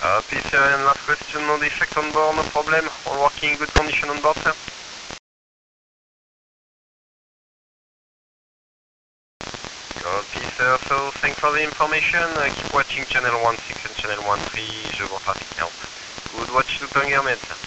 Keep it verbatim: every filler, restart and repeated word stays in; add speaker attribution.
Speaker 1: Copy, sir, and last question, no defect on board, no problem. All working in good condition on board, sir. Copy, sir, so thanks for the information. Uh, keep watching channel one six and channel one three, je vois traffic now. Good watch to Tangermed, sir.